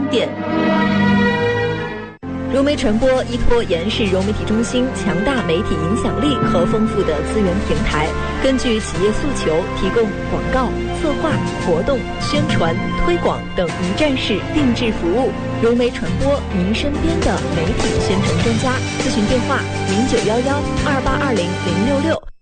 点。融媒传播依托延世融媒体中心强大媒体影响力和丰富的资源平台，根据企业诉求提供广告、策划、活动、宣传、推广等一站式定制服务。融媒传播，您身边的媒体宣传专家。咨询电话：091128200666。